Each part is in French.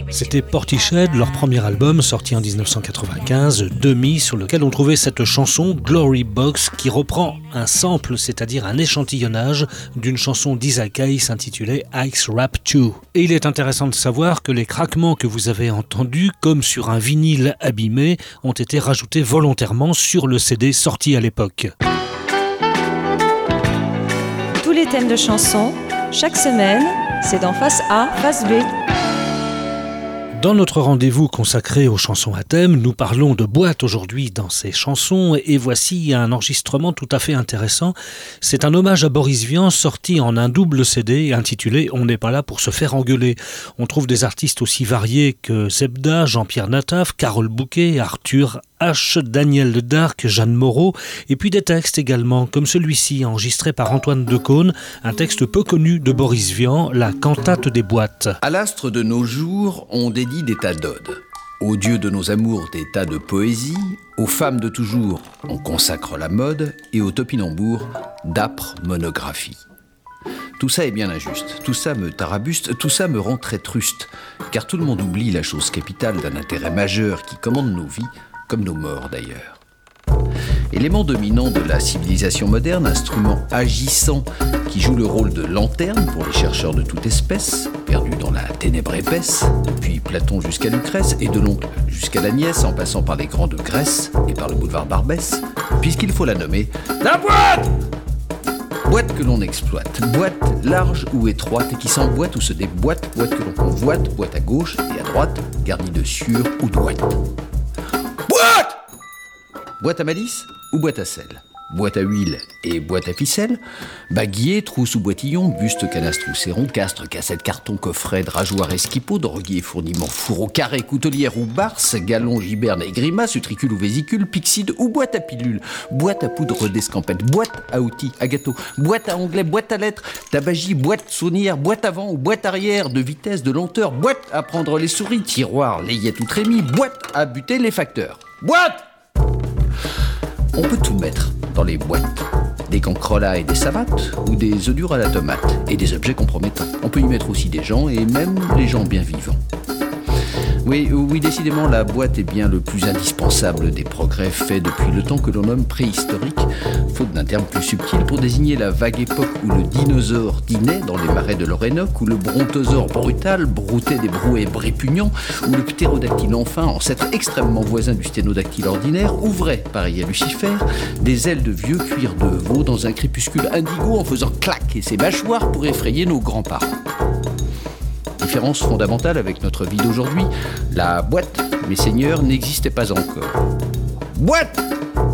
C'était Portishead, leur premier album sorti en 1995, Demi, sur lequel on trouvait cette chanson Glory Box qui reprend un sample, c'est-à-dire un échantillonnage d'une chanson d'Isaac Hayes intitulée Ice Rap 2. Et il est intéressant de savoir que les craquements que vous avez entendus, comme sur un vinyle abîmé, ont été rajoutés volontairement sur le CD sorti à l'époque. Tous les thèmes de chansons, chaque semaine, c'est dans Face A, Face B. Dans notre rendez-vous consacré aux chansons à thème, nous parlons de boîte aujourd'hui dans ces chansons et voici un enregistrement tout à fait intéressant. C'est un hommage à Boris Vian sorti en un double CD intitulé « On n'est pas là pour se faire engueuler ». On trouve des artistes aussi variés que Zebda, Jean-Pierre Nataf, Carole Bouquet, Arthur H, Daniel Darc, Jeanne Moreau, et puis des textes également, comme celui-ci, enregistré par Antoine Decaune, un texte peu connu de Boris Vian, la cantate des boîtes. À l'astre de nos jours, on dédie des tas d'odes. Aux dieux de nos amours, des tas de poésie. Aux femmes de toujours, on consacre la mode. Et aux topinambours, d'âpres monographies. Tout ça est bien injuste, tout ça me tarabuste, tout ça me rend très truste. Car tout le monde oublie la chose capitale d'un intérêt majeur qui commande nos vies, comme nos morts d'ailleurs. Élément dominant de la civilisation moderne, instrument agissant qui joue le rôle de lanterne pour les chercheurs de toute espèce, perdus dans la ténèbre épaisse, depuis Platon jusqu'à Lucrèce, et de l'oncle jusqu'à la nièce, en passant par les grands de Grèce et par le boulevard Barbès, puisqu'il faut la nommer la boîte! Boîte que l'on exploite, boîte large ou étroite et qui s'emboîte ou se déboîte, boîte que l'on convoite, boîte à gauche et à droite, garnie de sueur ou d'ouate. Boîte! Boîte à malice ou boîte à sel? Boîte à huile et boîte à ficelle? Baguier, trousse ou boitillon, buste, canastre ou serron, castre, cassette, carton, coffret, drageoir, esquipot, droguier, fourniment, fourreau, carré, coutelière ou barse, galon, giberne et grimace, utricule ou vésicule, pixide ou boîte à pilule, boîte à poudre d'escampette, boîte à outils, à gâteau, boîte à onglets, boîte à lettres, tabagie, boîte saunière, boîte avant ou boîte arrière, de vitesse, de lenteur, boîte à prendre les souris, tiroir, layette ou trémie, boîte à buter les facteurs. Boîte! On peut tout mettre dans les boîtes. Des cancrelats et des savates, ou des œufs durs à la tomate, et des objets compromettants. On peut y mettre aussi des gens, et même les gens bien vivants. Oui, décidément, la boîte est bien le plus indispensable des progrès faits depuis le temps que l'on nomme préhistorique, faute d'un terme plus subtil pour désigner la vague époque où le dinosaure dînait dans les marais de l'Orénoque, où le brontosaure brutal broutait des brouets répugnants, où le ptérodactyle enfin, ancêtre extrêmement voisin du sténodactyle ordinaire, ouvrait, pareil à Lucifer, des ailes de vieux cuir de veau dans un crépuscule indigo en faisant claquer ses mâchoires pour effrayer nos grands-parents. Différence fondamentale avec notre vie d'aujourd'hui, la boîte, mes seigneurs, n'existait pas encore. Boîte!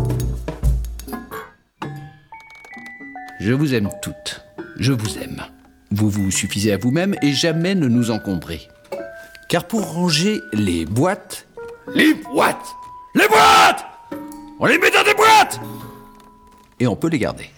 Je vous aime toutes. Je vous aime. Vous vous suffisez à vous-même et jamais ne nous encombrez. Car pour ranger les boîtes... Les boîtes! Les boîtes! On les met dans des boîtes! Et on peut les garder.